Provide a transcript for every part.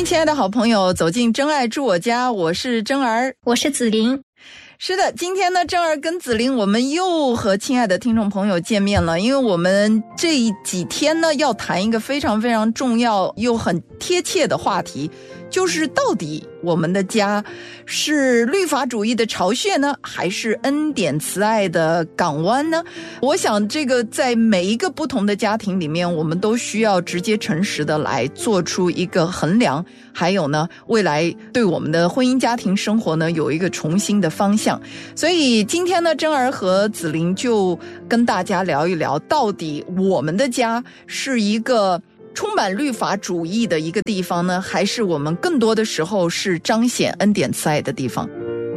亲爱的好朋友，走进真爱住我家，我是真儿， 我是子琳。 是的，今天呢，真儿跟子琳我们又和亲爱的听众朋友见面了，因为我们这几天呢要谈一个非常非常重要又很贴切的话题，就是到底我们的家是律法主义的巢穴呢，还是恩典慈爱的港湾呢？我想这个在每一个不同的家庭里面，我们都需要直接诚实的来做出一个衡量，还有呢，未来对我们的婚姻家庭生活呢有一个重新的方向。所以今天呢，真儿和子琳就跟大家聊一聊，到底我们的家是一个充满律法主义的一个地方呢，还是我们更多的时候是彰显恩典慈爱的地方？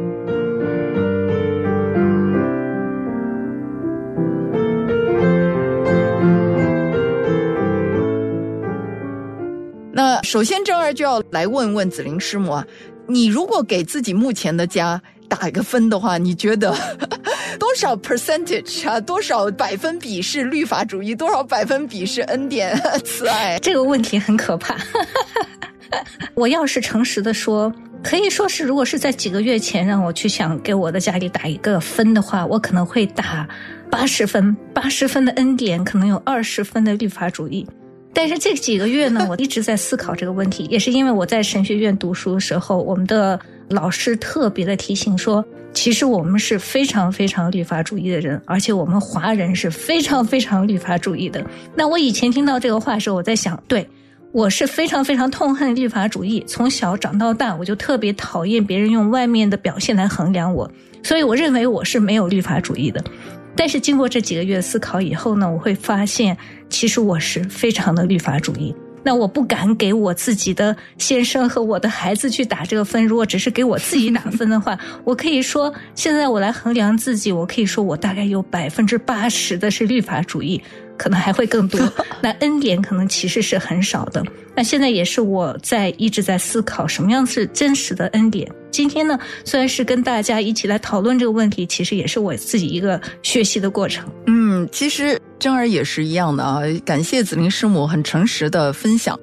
那首先真儿就要来问问子琳师母啊，你如果给自己目前的家打一个分的话，你觉得多少 percentage 啊，多少百分比是律法主义，多少百分比是恩典慈爱？ 这个问题很可怕。我要是诚实的说，可以说是如果是在几个月前让我去想给我的家里打一个分的话，我可能会打80分，80分的恩典，可能有20分的律法主义。但是这几个月呢，我一直在思考这个问题，也是因为我在神学院读书的时候，我们的老师特别的提醒说，其实我们是非常非常律法主义的人，而且我们华人是非常非常律法主义的。那我以前听到这个话的时候，我在想，对，我是非常非常痛恨律法主义，从小长到大我就特别讨厌别人用外面的表现来衡量我，所以我认为我是没有律法主义的。但是经过这几个月思考以后呢，我会发现其实我是非常的律法主义。那我不敢给我自己的先生和我的孩子去打这个分，如果只是给我自己打分的话，我可以说现在我来衡量自己，我可以说我大概有80%的是律法主义，可能还会更多。那恩典可能其实是很少的。那现在也是我一直在思考什么样是真实的恩典。今天呢，虽然是跟大家一起来讨论这个问题，其实也是我自己一个学习的过程。 其实真儿也是一样的啊，感谢子琳师母很诚实的分享。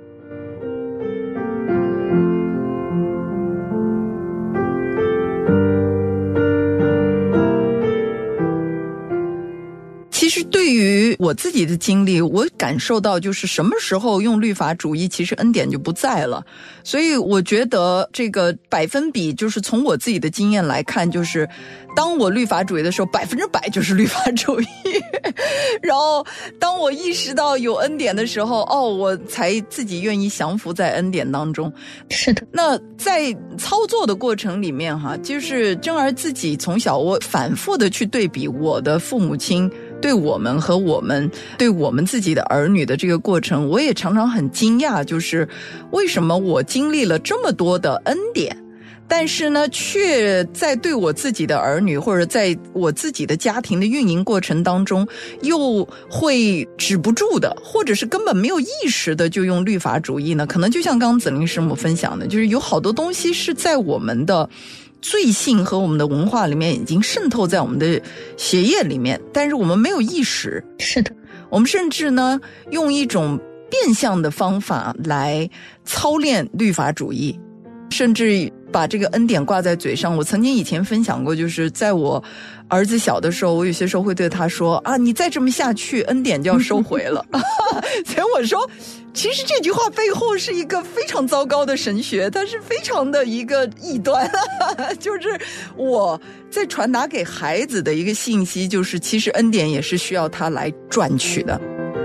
其实对于我自己的经历，我感受到就是什么时候用律法主义，其实恩典就不在了。所以我觉得这个百分比，就是从我自己的经验来看，就是当我律法主义的时候，100%就是律法主义。然后当我意识到有恩典的时候，我才自己愿意降服在恩典当中。 是的。 那在操作的过程里面就是真儿自己从小我反复的去对比我的父母亲对我们和我们对我们自己的儿女的这个过程，我也常常很惊讶，就是为什么我经历了这么多的恩典，但是呢，却在对我自己的儿女或者在我自己的家庭的运营过程当中，又会止不住的，或者是根本没有意识的就用律法主义呢？可能就像刚刚子琳师母分享的，就是有好多东西是在我们的罪性和我们的文化里面已经渗透在我们的血液里面，但是我们没有意识。 是的， 我们甚至呢用一种变相的方法来操练律法主义，甚至把这个恩典挂在嘴上。我曾经以前分享过，就是在我儿子小的时候，我有些时候会对他说你再这么下去，恩典就要收回了。所以我说其实这句话背后是一个非常糟糕的神学，它是非常的一个异端。就是我在传达给孩子的一个信息，就是其实恩典也是需要他来赚取的。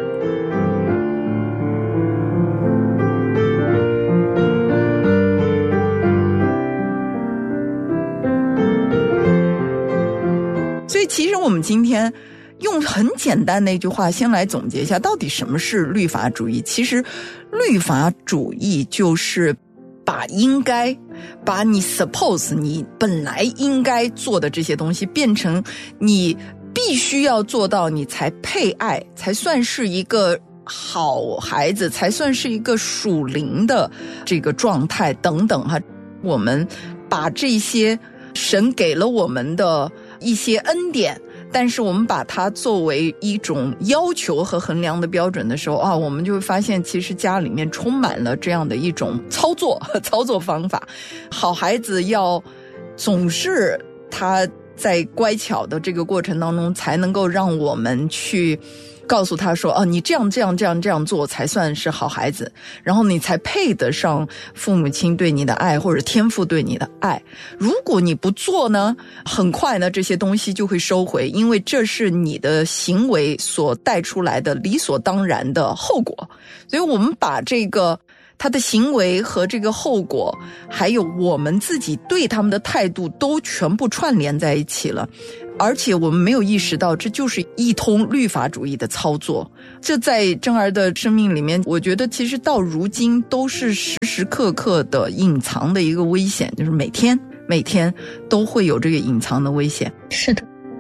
所以其实我们今天用很简单的一句话先来总结一下，到底什么是律法主义。其实律法主义就是把应该，把你 suppose 你本来应该做的这些东西变成你必须要做到，你才配爱，才算是一个好孩子，才算是一个属灵的这个状态等等我们把这些神给了我们的一些恩典， 但是我们把它作为一种要求和衡量的标准的时候啊，我们就会发现其实家里面充满了这样的一种操作方法。好孩子要总是他在乖巧的这个过程当中才能够让我们去告诉他说你这样做才算是好孩子，然后你才配得上父母亲对你的爱或者天父对你的爱。如果你不做呢，很快呢这些东西就会收回，因为这是你的行为所带出来的理所当然的后果。所以我们把这个他的行为和这个后果还有我们自己对他们的态度都全部串联在一起了，而且我们没有意识到这就是一通律法主义的操作。这在珍儿的生命里面，我觉得其实到如今都是时时刻刻的隐藏的一个危险，就是每天都会有这个隐藏的危险。 是的。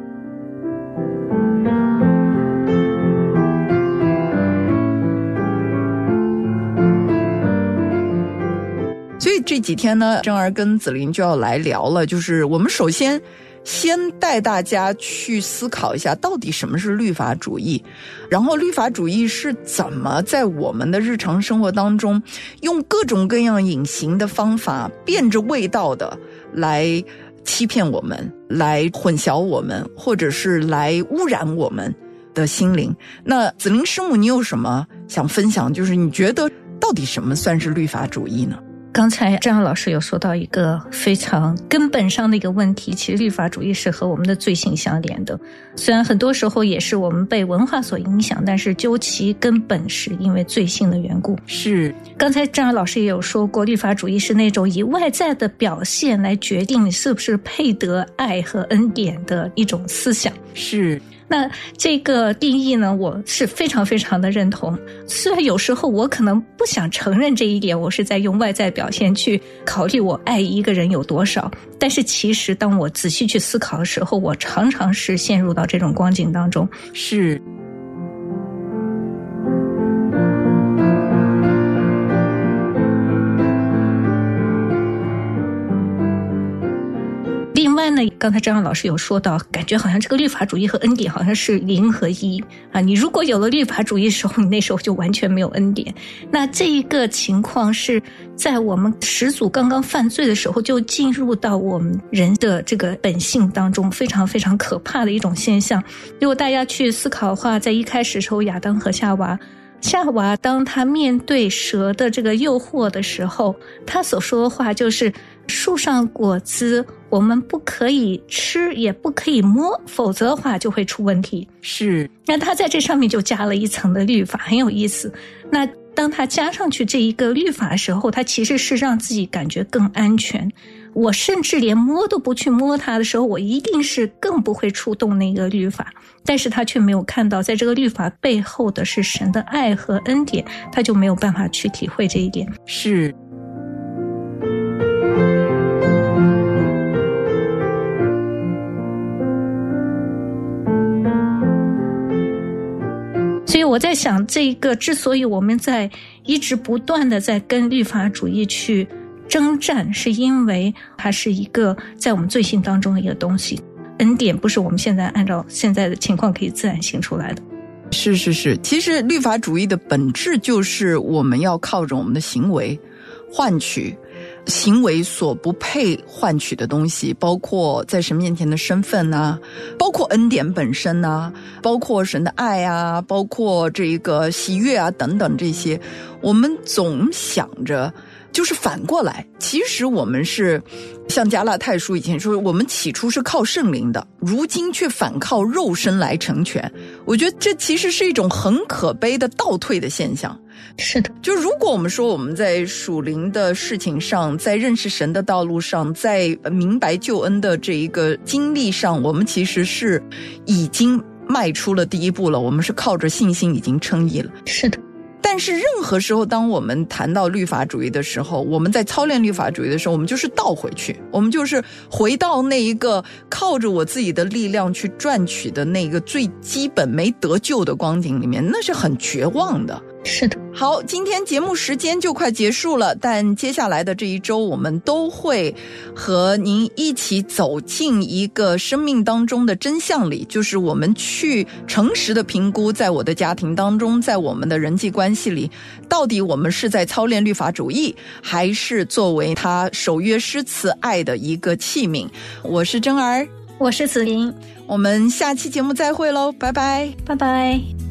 所以这几天呢，珍儿跟子琳就要来聊了，就是我们首先带大家去思考一下到底什么是律法主义，然后律法主义是怎么在我们的日常生活当中用各种各样隐形的方法变着味道的来欺骗我们，来混淆我们，或者是来污染我们的心灵。那子琳师母，你有什么想分享，就是你觉得到底什么算是律法主义呢？ 刚才张老师有说到一个非常根本上的一个问题，其实律法主义是和我们的罪性相连的，虽然很多时候也是我们被文化所影响，但是究其根本是因为罪性的缘故。 是，刚才张老师也有说过，律法主义是那种以外在的表现来决定你是不是配得爱和恩典的一种思想。 是， 那这个定义呢，我是非常非常的认同。虽然有时候我可能不想承认这一点，我是在用外在表现去考虑我爱一个人有多少，但是其实当我仔细去思考的时候，我常常是陷入到这种光景当中。 是。 另外呢，刚才张老师有说到，感觉好像这个律法主义和恩典好像是0和1啊。你如果有了律法主义的时候，你那时候就完全没有恩典。那这一个情况是在我们始祖刚刚犯罪的时候就进入到我们人的这个本性当中，非常非常可怕的一种现象。如果大家去思考的话，在一开始的时候，亚当和夏娃当他面对蛇的这个诱惑的时候，他所说的话就是树上果子我们不可以吃也不可以摸，否则的话就会出问题。 是， 那他在这上面就加了一层的律法，很有意思。那当他加上去这一个律法的时候，他其实是让自己感觉更安全。我甚至连摸都不去摸它的时候，我一定是更不会触动那个律法。但是他却没有看到在这个律法背后的是神的爱和恩典，他就没有办法去体会这一点。 是。 所以我在想，这个之所以我们在一直不断的在跟律法主义去征战，是因为它是一个在我们罪性当中的一个东西。恩典不是我们现在按照现在的情况可以自然行出来的。 是，其实律法主义的本质就是我们要靠着我们的行为换取行为所不配换取的东西，包括在神面前的身份啊，包括恩典本身啊，包括神的爱啊，包括这个喜悦啊等等，这些我们总想着就是反过来，其实我们是像加拉太书以前说，我们起初是靠圣灵的，如今却反靠肉身来成全。我觉得这其实是一种很可悲的倒退的现象。 是的， 就如果我们说我们在属灵的事情上，在认识神的道路上，在明白救恩的这一个经历上，我们其实是已经迈出了第一步了，我们是靠着信心已经称义了。 是的。 但是任何时候当我们谈到律法主义的时候，我们在操练律法主义的时候，我们就是倒回去，我们就是回到那一个靠着我自己的力量去赚取的那个最基本没得救的光景里面，那是很绝望的。 是的。 好，今天节目时间就快结束了，但接下来的这一周我们都会和您一起走进一个生命当中的真相里，就是我们去诚实的评估，在我的家庭当中，在我们的人际关系里，到底我们是在操练律法主义，还是作为他守约施慈爱的一个器皿。我是珍儿， 我是子琳， 我们下期节目再会喽，拜拜， 拜拜。